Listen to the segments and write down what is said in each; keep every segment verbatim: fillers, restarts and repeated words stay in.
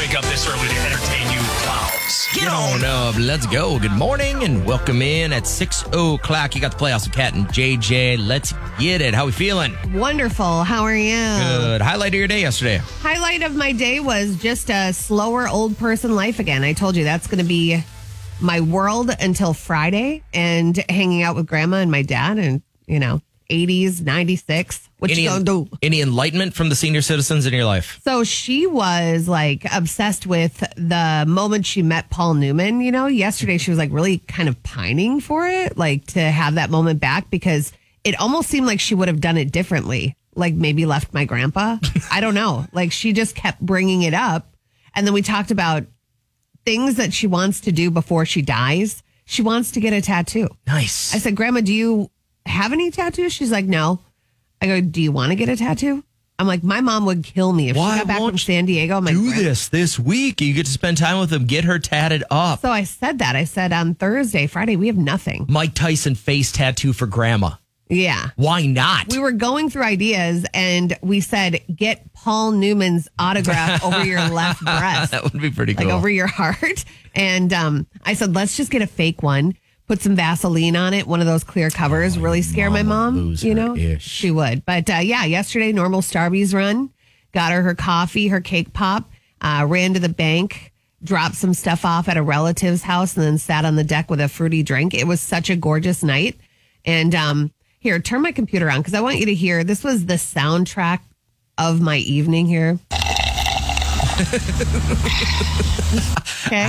wake up this early to entertain you clowns. Get on up. Let's go. Good morning and welcome in at six o'clock. You got the playoffs with Kat and J J. Let's get it. How we feeling? Wonderful. How are you? Good. Highlight of your day yesterday? Highlight of my day was just a slower old person life again. I told you that's going to be my world until Friday, and hanging out with grandma and my dad and, you know, eighties, ninety-six. What any, you gonna do? Any enlightenment from the senior citizens in your life? So she was like obsessed with the moment she met Paul Newman. You know, yesterday she was like really kind of pining for it, like to have that moment back, because it almost seemed like she would have done it differently, like maybe left my grandpa. I don't know. Like she just kept bringing it up. And then we talked about things that she wants to do before she dies. She wants to get a tattoo. Nice. I said, Grandma, do you have any tattoos? She's like, no. I go, do you want to get a tattoo? I'm like, my mom would kill me if Why she got back won't from San Diego. I'm like, do Grandma. this this week. You get to spend time with them. Get her tatted up. So I said that. I said on Thursday, Friday, we have nothing. Mike Tyson face tattoo for grandma. Yeah. Why not? We were going through ideas and we said, get Paul Newman's autograph over your left breast. That would be pretty cool. Like over your heart. And um, I said, let's just get a fake one. Put some Vaseline on it, one of those clear covers, really scare my mom, you know? Ish. She would. But uh, yeah, yesterday, normal Starbucks run. Got her her coffee, her cake pop, uh, ran to the bank, dropped some stuff off at a relative's house, and then sat on the deck with a fruity drink. It was such a gorgeous night. And um, here, turn my computer on because I want you to hear. This was the soundtrack of my evening here. Okay.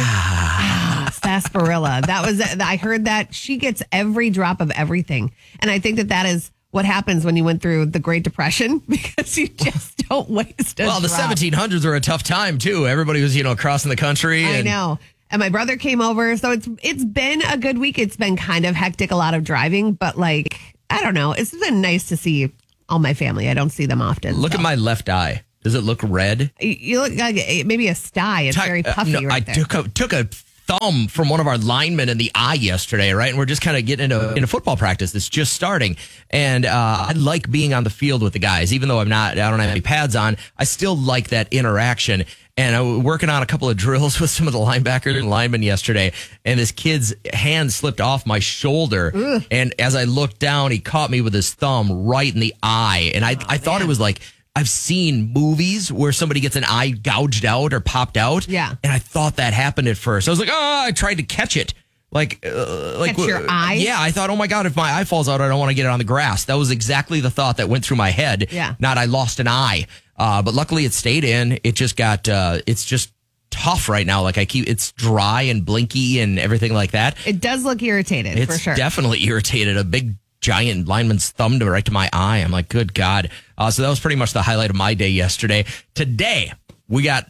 Ah, sarsaparilla. That was, I heard that she gets every drop of everything. And I think that that is what happens when you went through the Great Depression, because you just don't waste a Well, the drop. seventeen hundreds were a tough time, too. Everybody was, you know, crossing the country. I And know. And my brother came over. So it's it's been a good week. It's been kind of hectic, a lot of driving. But like, I don't know. It's been nice to see all my family. I don't see them often. Look so. at my left eye. Does it look red? You look like maybe a sty. It's Ty- very puffy uh, no, right I there. took a, took a thumb from one of our linemen in the eye yesterday, right? And we're just kind of getting into, into football practice that's just starting. And uh, I like being on the field with the guys. Even though I'm not, I don't have any pads on, I still like that interaction. And I was working on a couple of drills with some of the linebackers and linemen yesterday, and this kid's hand slipped off my shoulder. Ugh. And as I looked down, he caught me with his thumb right in the eye. And I, oh, I thought man. It was like, I've seen movies where somebody gets an eye gouged out or popped out. Yeah. And I thought that happened at first. I was like, oh, I tried to catch it. Like, uh, like catch your eye? Yeah, I thought, oh my God, if my eye falls out, I don't want to get it on the grass. That was exactly the thought that went through my head. Yeah. Not I lost an eye. Uh, but luckily it stayed in. It just got, uh, it's just tough right now. Like I keep, it's dry and blinky and everything like that. It does look irritated, it's for sure. Definitely irritated. A big giant lineman's thumb to right to my eye. I'm like, good God. Uh, so that was pretty much the highlight of my day yesterday. Today, we got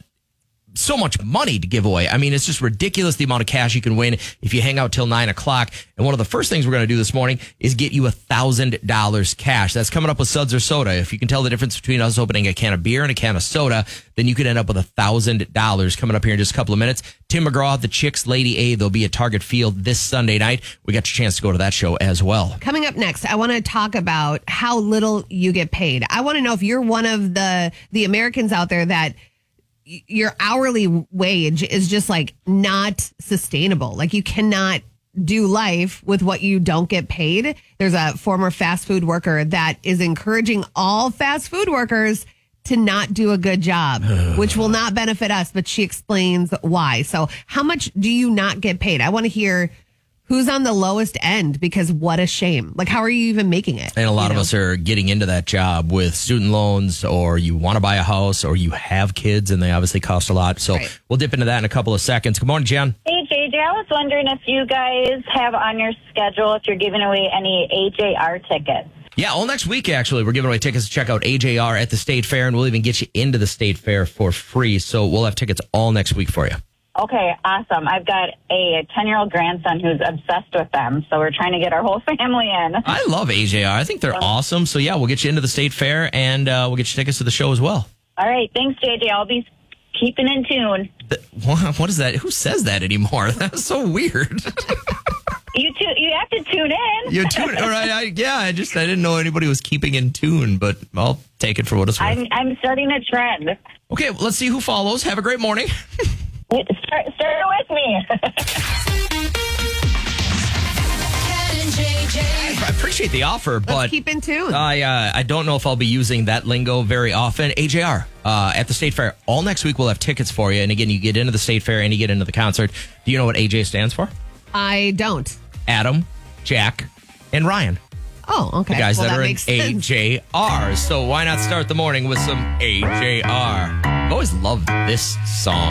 so much money to give away. I mean, it's just ridiculous the amount of cash you can win if you hang out till nine o'clock. And one of the first things we're going to do this morning is get you a thousand dollars cash. That's coming up with Suds or Soda. If you can tell the difference between us opening a can of beer and a can of soda, then you could end up with a thousand dollars coming up here in just a couple of minutes. Tim McGraw, the Chicks, Lady A, they'll be at Target Field this Sunday night. We got your chance to go to that show as well. Coming up next, I want to talk about how little you get paid. I want to know if you're one of the the Americans out there that your hourly wage is just like not sustainable. Like you cannot do life with what you don't get paid. There's a former fast food worker that is encouraging all fast food workers to not do a good job, which will not benefit us, but she explains why. So how much do you not get paid? I want to hear who's on the lowest end, because what a shame. Like, how are you even making it? And a lot you of know? us are getting into that job with student loans, or you want to buy a house, or you have kids and they obviously cost a lot. So right. We'll dip into that in a couple of seconds. Good morning, Jen. Hey, J J. I was wondering if you guys have on your schedule if you're giving away any A J R tickets. Yeah, all next week, actually, we're giving away tickets to check out A J R at the State Fair, and we'll even get you into the State Fair for free. So we'll have tickets all next week for you. Okay, awesome. I've got a ten-year-old grandson who's obsessed with them, so we're trying to get our whole family in. I love A J R. I think they're awesome. So, yeah, we'll get you into the State Fair, and uh, we'll get you tickets to the show as well. All right. Thanks, J J. I'll be keeping in tune. The, what, what is that? Who says that anymore? That's so weird. You too. You you have to tune in. You tune, all right? I, yeah, I just I didn't know anybody was keeping in tune, but I'll take it for what it's worth. I'm, I'm starting a trend. Okay, well, let's see who follows. Have a great morning. Start, start with me. I appreciate the offer, Let's but keep in tune. I uh, I don't know if I'll be using that lingo very often. A J R uh, at the State Fair all next week. We'll have tickets for you, and again, you get into the State Fair and you get into the concert. Do you know what A J stands for? I don't. Adam, Jack, and Ryan. Oh, okay. The guys well, that, that are in makes A sense. J R. So why not start the morning with some A J R? I've always loved this song.